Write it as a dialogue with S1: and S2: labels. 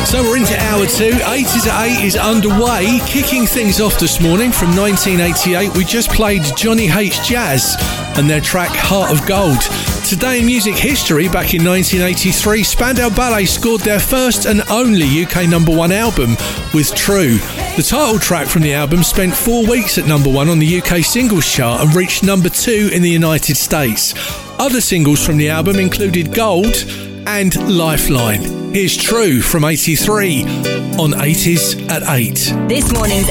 S1: So we're into hour 2. 80s at 8 is underway. Kicking things off this morning from 1988, we just played Johnny H. Jazz and their track Heart of Gold. Today in music history, back in 1983, Spandau Ballet scored their first and only UK number 1 album with True. The title track from the album spent 4 weeks at number 1 on the UK singles chart and reached number 2 in the United States. Other singles from the album included Gold and Lifeline. Here's True from 83 on 80s at 8.
S2: This morning's